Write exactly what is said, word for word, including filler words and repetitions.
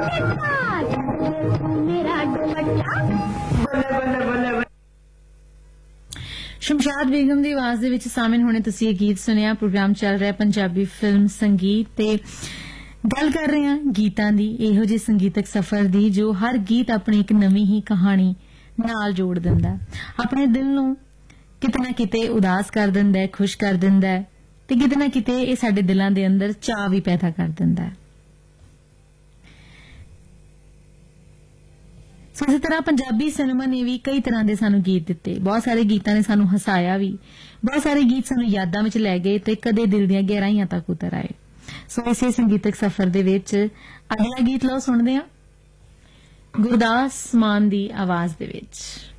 शमशाद बेगम की आवाज दे विच सामिन होने तुसीं ये गीत सुनिया। प्रोग्राम चल रहा है पंजाबी फिल्म संगीत ते गल कर रहे हैं गीतां दी, इहो जिहे संगीतक सफर दी जो हर गीत अपनी एक नवीं ही कहानी नाल जोड़ दिंदा, अपने दिल नूं किते ना किते उदास कर दिंदा है, खुश कर दिंदा है ते किते ना किते इह साडे दिलां दे अंदर चाह भी पैदा कर दिंदा है। सो इस तरह पंजाबी सिनेमा ने भी कई तरह के सानू गीत दिते, बहुत सारे गीतां ने सानू हसाया भी, बहुत सारे गीत सानू यादां विच लै गए ते कदे दिल दीआं गहराइयां तक उतर आए। सो इसे संगीतक सफर दे विच अगला गीत लो सुनदे हां गुरदास मान दी आवाज दे विच।